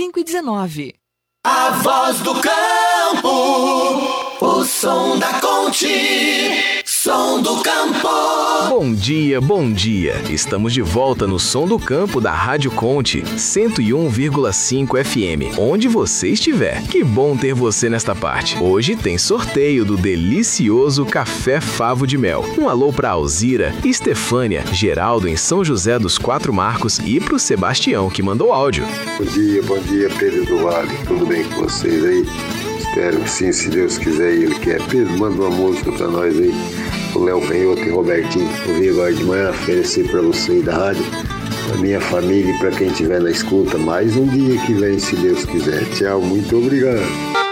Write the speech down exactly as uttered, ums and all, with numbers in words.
cinco e dezenove. A voz do campo, o som da Conte, som do campo. Bom dia, bom dia. Estamos de volta no Som do Campo da Rádio Conte, cento e um vírgula cinco F M, onde você estiver. Que bom ter você nesta parte. Hoje tem sorteio do delicioso Café Favo de Mel. Um alô pra Alzira, Estefânia, Geraldo em São José dos Quatro Marcos e pro Sebastião que mandou áudio. Bom dia, bom dia, Pedro do Vale. Tudo bem com vocês aí? Espero que sim, se Deus quiser e Ele quer. Pedro, manda uma música pra nós aí. O Léo Canhoto e o Robertinho. Eu vim agora de manhã oferecer pra você aí da rádio, pra minha família e pra quem estiver na escuta. Mais um dia que vem, se Deus quiser. Tchau, muito obrigado.